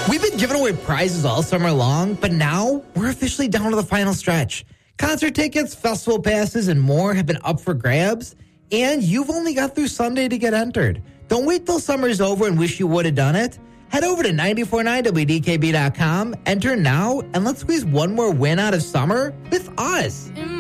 We've been giving away prizes all summer long, but now we're officially down to the final stretch. Concert tickets, festival passes, and more have been up for grabs, and you've only got through Sunday to get entered. Don't wait till summer's over and wish you would have done it. Head over to 949wdkb.com, enter now, and let's squeeze one more win out of summer with us.